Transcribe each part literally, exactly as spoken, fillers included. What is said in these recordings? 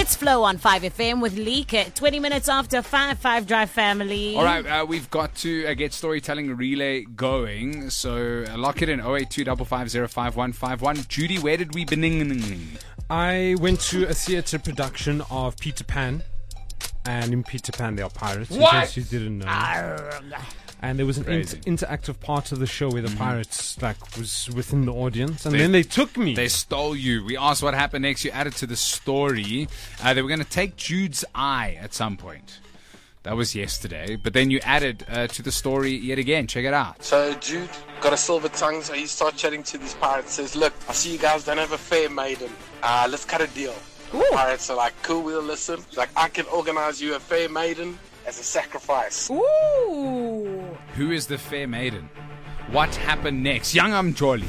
It's Flow on five F M with Leek at twenty minutes after five, five Drive family. All right, uh, we've got to uh, get storytelling relay going. So uh, lock it in oh eight two five five zero five one five one. Judy, where did we begin? I went to a theatre production of Peter Pan. And in Peter Pan, there are pirates. What? In case you didn't know. Arrgh. And there was an Crazy. inter- interactive part of the show where the Mm-hmm. pirates like was within the audience, and They- then they took me. They stole you. We asked what happened next. You added to the story. Uh, they were going to take Jude's eye at some point. That was yesterday. But then you added uh, to the story yet again. Check it out. So Jude got a silver tongue, so he starts chatting to these pirates. Says, "Look, I see you guys don't have a fair maiden. Uh, let's cut a deal." The pirates are like, "Cool, we'll listen." He's like, "I can organize you a fair maiden as a sacrifice." Ooh. Who is the fair maiden? What happened next? Young Amjoli.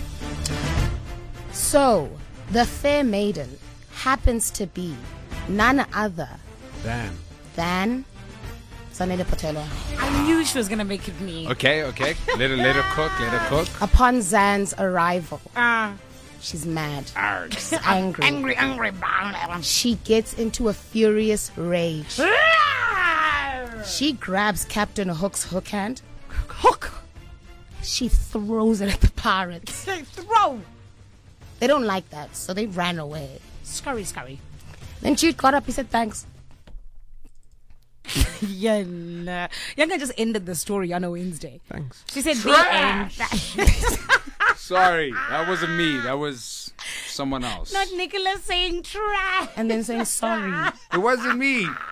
So, the fair maiden happens to be none other Damn. than Zanele Potelo. I knew she was going to make it me. Okay, okay. Let her, let her cook. Let her cook. Upon Zan's arrival, Ah. she's mad. Arg. She's angry. Angry, angry. She gets into a furious rage. She grabs Captain Hook's hook hand. Hook. She throws it at the pirates. Throw. They don't like that, so they ran away. Scurry, scurry. Then Jude got up. He said, "Thanks." Yeah, nah. Yanga just ended the story on a Wednesday. Thanks. She said, the end. Sorry. That wasn't me. That was someone else. Not Nicholas saying trash. And then saying sorry. It wasn't me.